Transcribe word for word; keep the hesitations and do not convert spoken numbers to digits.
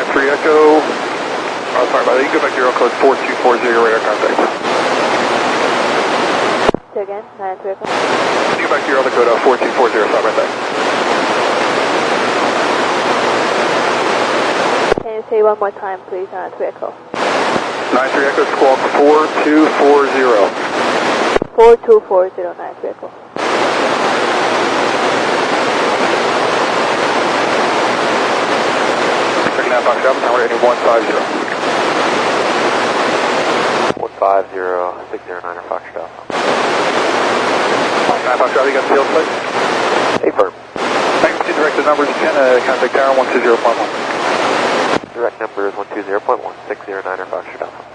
three Echo. Oh, sorry about that. You can go back to your code four two four zero, radar contact. Say again, nine three Echo. You go back to your other code, uh, four two four zero, sorry about that. Can you say one more time, please, nine three Echo? nine three Echo, squawk four two four zero. four two four zero, nine three Echo. Checking out Fox Alpha, tower rating one five zero. one five zero, six zero nine Fox Alpha. nine Fox Alpha, you got the field plate? Affirm. Thanks to directed numbers, ten, uh, contact tower one two zero point one. Direct number is one two zero point one, six zero nine Fox Alpha.